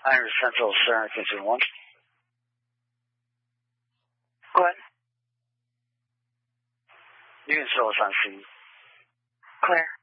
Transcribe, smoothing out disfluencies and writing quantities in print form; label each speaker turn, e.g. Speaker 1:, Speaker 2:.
Speaker 1: Iron Central, Sarah, Kitchen 1.
Speaker 2: Go ahead.
Speaker 1: You can show us on scene.
Speaker 2: Clear.